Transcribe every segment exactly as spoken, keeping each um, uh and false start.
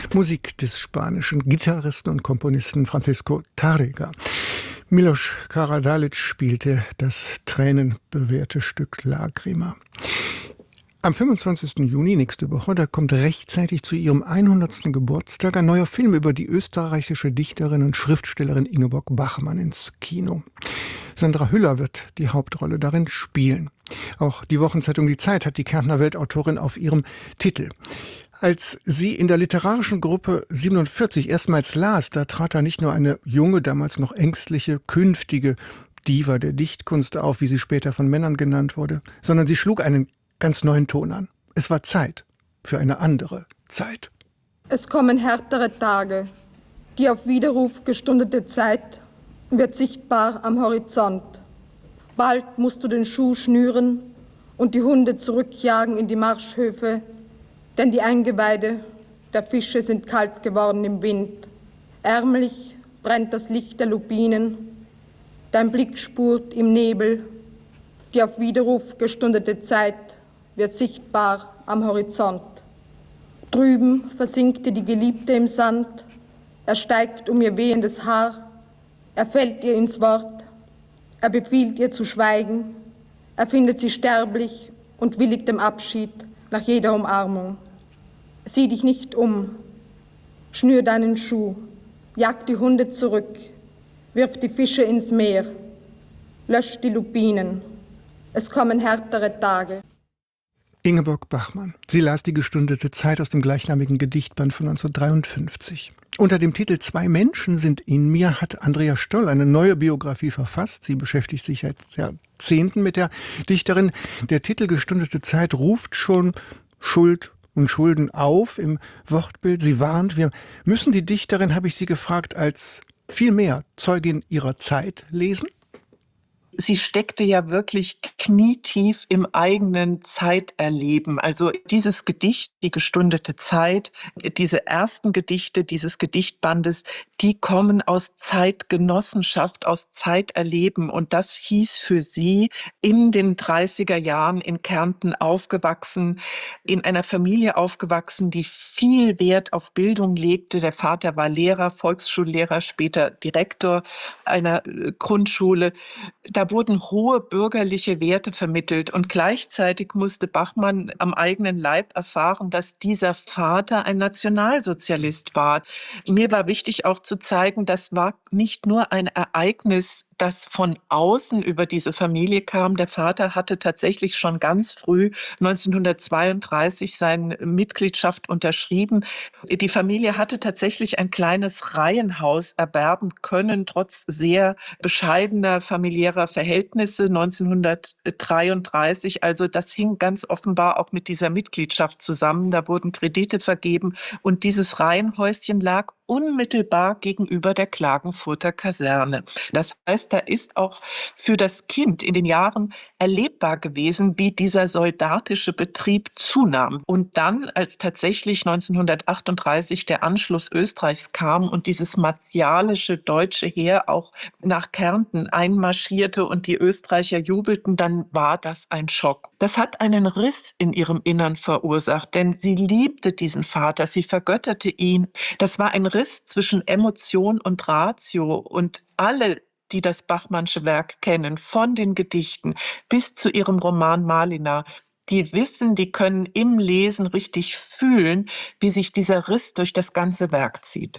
Musik des spanischen Gitarristen und Komponisten Francisco Tárrega. Milos Karadalic spielte das tränenbewehrte Stück Lágrima. Am fünfundzwanzigsten Juni, nächste Woche, da kommt rechtzeitig zu ihrem hundertsten Geburtstag ein neuer Film über die österreichische Dichterin und Schriftstellerin Ingeborg Bachmann ins Kino. Sandra Hüller wird die Hauptrolle darin spielen. Auch die Wochenzeitung Die Zeit hat die Kärntner Weltautorin auf ihrem Titel. Als sie in der literarischen Gruppe siebenundvierzig erstmals las, da trat da nicht nur eine junge, damals noch ängstliche, künftige Diva der Dichtkunst auf, wie sie später von Männern genannt wurde, sondern sie schlug einen ganz neuen Ton an. Es war Zeit für eine andere Zeit. Es kommen härtere Tage. Die auf Widerruf gestundete Zeit wird sichtbar am Horizont. Bald musst du den Schuh schnüren und die Hunde zurückjagen in die Marschhöfe, denn die Eingeweide der Fische sind kalt geworden im Wind. Ärmlich brennt das Licht der Lupinen, dein Blick spurt im Nebel. Die auf Widerruf gestundete Zeit wird sichtbar am Horizont. Drüben versinkt die Geliebte im Sand, er steigt um ihr wehendes Haar, er fällt ihr ins Wort, er befiehlt ihr zu schweigen, er findet sie sterblich und willigt dem Abschied nach jeder Umarmung. Sieh dich nicht um, schnür deinen Schuh, jag die Hunde zurück, wirf die Fische ins Meer, lösch die Lupinen, es kommen härtere Tage. Ingeborg Bachmann. Sie las die gestundete Zeit aus dem gleichnamigen Gedichtband von neunzehnhundertdreiundfünfzig. Unter dem Titel »Zwei Menschen sind in mir« hat Andrea Stoll eine neue Biografie verfasst. Sie beschäftigt sich seit Jahrzehnten mit der Dichterin. Der Titel »Gestundete Zeit« ruft schon Schuld und Schulden auf im Wortbild. Sie warnt, wir müssen die Dichterin, habe ich sie gefragt, als viel mehr Zeugin ihrer Zeit lesen. Sie steckte ja wirklich knietief im eigenen Zeiterleben. Also dieses Gedicht, die gestundete Zeit, diese ersten Gedichte dieses Gedichtbandes, die kommen aus Zeitgenossenschaft, aus Zeiterleben. Und das hieß für sie in den dreißiger Jahren in Kärnten aufgewachsen, in einer Familie aufgewachsen, die viel Wert auf Bildung legte. Der Vater war Lehrer, Volksschullehrer, später Direktor einer Grundschule. Da wurden hohe bürgerliche Werte vermittelt und gleichzeitig musste Bachmann am eigenen Leib erfahren, dass dieser Vater ein Nationalsozialist war. Mir war wichtig auch zu zeigen, das war nicht nur ein Ereignis, das von außen über diese Familie kam. Der Vater hatte tatsächlich schon ganz früh neunzehnhundertzweiunddreißig seine Mitgliedschaft unterschrieben. Die Familie hatte tatsächlich ein kleines Reihenhaus erwerben können, trotz sehr bescheidener familiärer Verhältnisse neunzehnhundertdreiunddreißig. Also das hing ganz offenbar auch mit dieser Mitgliedschaft zusammen. Da wurden Kredite vergeben und dieses Reihenhäuschen lag unmittelbar gegenüber der Klagenfurter Kaserne. Das heißt, da ist auch für das Kind in den Jahren erlebbar gewesen, wie dieser soldatische Betrieb zunahm. Und dann, als tatsächlich neunzehnhundertachtunddreißig der Anschluss Österreichs kam und dieses martialische deutsche Heer auch nach Kärnten einmarschierte und die Österreicher jubelten, dann war das ein Schock. Das hat einen Riss in ihrem Innern verursacht, denn sie liebte diesen Vater, sie vergötterte ihn. Das war ein Riss zwischen Emotion und Ratio und alle, die das Bachmannsche Werk kennen, von den Gedichten bis zu ihrem Roman Malina, die wissen, die können im Lesen richtig fühlen, wie sich dieser Riss durch das ganze Werk zieht.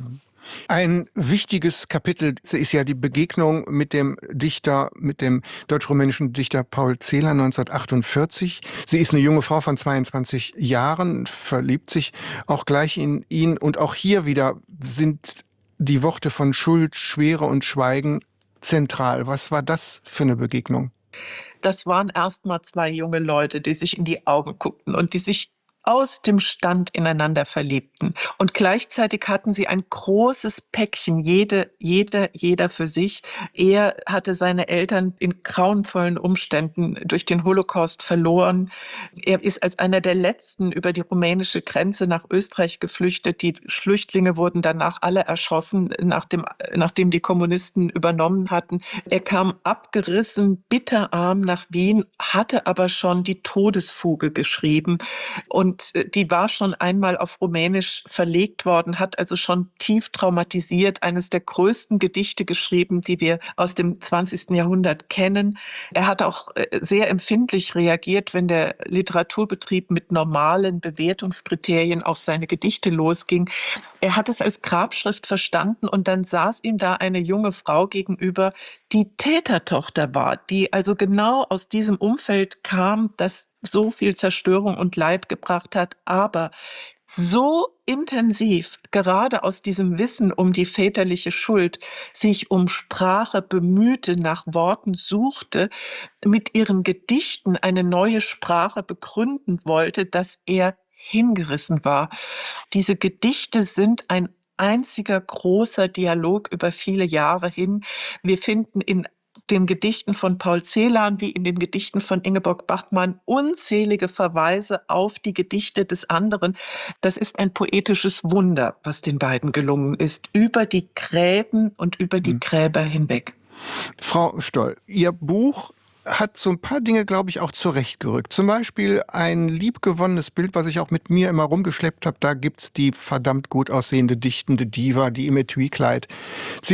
Ein wichtiges Kapitel ist ja die Begegnung mit dem Dichter, mit dem deutsch-rumänischen Dichter Paul Celan neunzehnhundertachtundvierzig. Sie ist eine junge Frau von zweiundzwanzig Jahren, verliebt sich auch gleich in ihn. Und auch hier wieder sind die Worte von Schuld, Schwere und Schweigen zentral. Was war das für eine Begegnung? Das waren erst mal zwei junge Leute, die sich in die Augen guckten und die sich aus dem Stand ineinander verliebten. Und gleichzeitig hatten sie ein großes Päckchen, jede, jeder, jeder für sich. Er hatte seine Eltern in grauenvollen Umständen durch den Holocaust verloren. Er ist als einer der Letzten über die rumänische Grenze nach Österreich geflüchtet. Die Flüchtlinge wurden danach alle erschossen, nachdem, nachdem die Kommunisten übernommen hatten. Er kam abgerissen, bitterarm nach Wien, hatte aber schon die Todesfuge geschrieben. Und und die war schon einmal auf Rumänisch verlegt worden, hat also schon tief traumatisiert, eines der größten Gedichte geschrieben, die wir aus dem zwanzigsten Jahrhundert kennen. Er hat auch sehr empfindlich reagiert, wenn der Literaturbetrieb mit normalen Bewertungskriterien auf seine Gedichte losging. Er hat es als Grabschrift verstanden und dann saß ihm da eine junge Frau gegenüber, die Tätertochter war, die also genau aus diesem Umfeld kam, das so viel Zerstörung und Leid gebracht hat, aber so intensiv, gerade aus diesem Wissen um die väterliche Schuld, sich um Sprache bemühte, nach Worten suchte, mit ihren Gedichten eine neue Sprache begründen wollte, dass er hingerissen war. Diese Gedichte sind ein einziger großer Dialog über viele Jahre hin. Wir finden in den Gedichten von Paul Celan wie in den Gedichten von Ingeborg Bachmann unzählige Verweise auf die Gedichte des anderen. Das ist ein poetisches Wunder, was den beiden gelungen ist, über die Gräben und über die Gräber hinweg. Frau Stoll, Ihr Buch hat so ein paar Dinge, glaube ich, auch zurechtgerückt. Zum Beispiel ein liebgewonnenes Bild, was ich auch mit mir immer rumgeschleppt habe. Da gibt's die verdammt gut aussehende, dichtende Diva, die im Etui-Kleid